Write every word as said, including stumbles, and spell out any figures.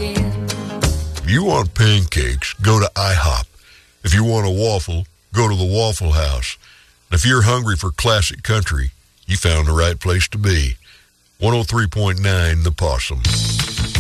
again. If you want pancakes, go to IHOP. If you want a waffle, go to the Waffle House. And if you're hungry for classic country, you found the right place to be. one oh three point nine The Possum.